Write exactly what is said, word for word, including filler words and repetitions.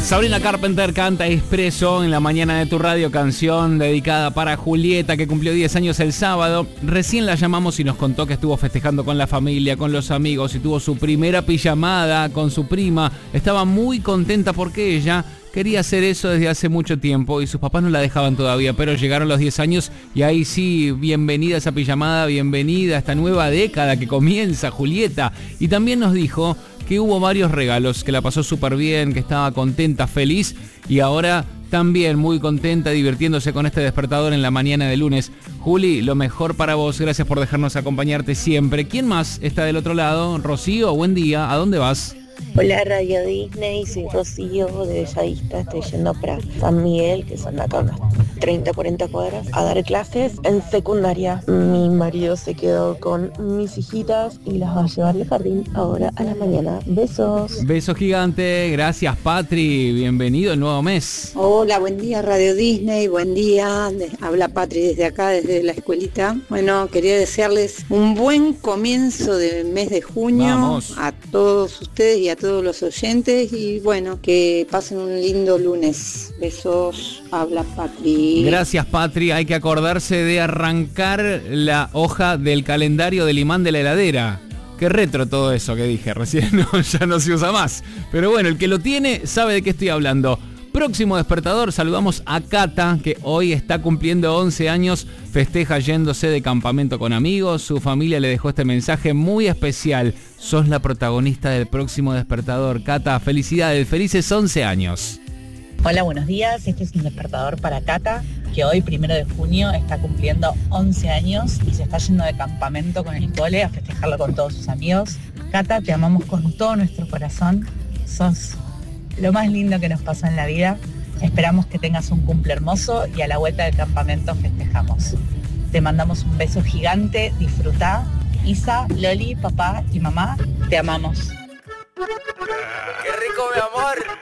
Sabrina Carpenter canta Expreso en la mañana de tu radio, canción dedicada para Julieta, que cumplió diez años el sábado. Recién la llamamos y nos contó que estuvo festejando con la familia, con los amigos, y tuvo su primera pijamada con su prima. Estaba muy contenta porque ella quería hacer eso desde hace mucho tiempo y sus papás no la dejaban todavía, pero llegaron los diez años y ahí sí, bienvenida a esa pijamada, bienvenida a esta nueva década que comienza, Julieta. Y también nos dijo que hubo varios regalos, que la pasó súper bien, que estaba contenta, feliz, y ahora también muy contenta, divirtiéndose con este despertador en la mañana de lunes. Juli, lo mejor para vos, gracias por dejarnos acompañarte siempre. ¿Quién más está del otro lado? Rocío, buen día, ¿a dónde vas? Hola Radio Disney, soy Rocío de Bellavista, estoy yendo para San Miguel, que son acá unas treinta, cuarenta cuadras, a dar clases en secundaria. Mi marido se quedó con mis hijitas y las va a llevar al jardín ahora a la mañana. Besos. Beso gigante, gracias Patri, bienvenido el nuevo mes. Hola, buen día Radio Disney, buen día, habla Patri desde acá, desde la escuelita. Bueno, quería desearles un buen comienzo del mes de junio. Vamos. A todos ustedes y a todos los oyentes, y bueno, que pasen un lindo lunes. Besos, habla Patri. Gracias Patri, hay que acordarse de arrancar la hoja del calendario del imán de la heladera. Qué retro todo eso que dije recién, no, ya no se usa más. Pero bueno, el que lo tiene sabe de qué estoy hablando. Próximo despertador, saludamos a Cata, que hoy está cumpliendo once años, festeja yéndose de campamento con amigos. Su familia le dejó este mensaje muy especial. Sos la protagonista del próximo despertador. Cata, felicidades, felices once años. Hola, buenos días. Este es un despertador para Cata, que hoy, primero de junio, está cumpliendo once años y se está yendo de campamento con el cole a festejarlo con todos sus amigos. Cata, te amamos con todo nuestro corazón. Sos lo más lindo que nos pasó en la vida. Esperamos que tengas un cumple hermoso y a la vuelta del campamento festejamos. Te mandamos un beso gigante, disfrutá. Isa, Loli, papá y mamá, te amamos. ¡Qué rico, mi amor!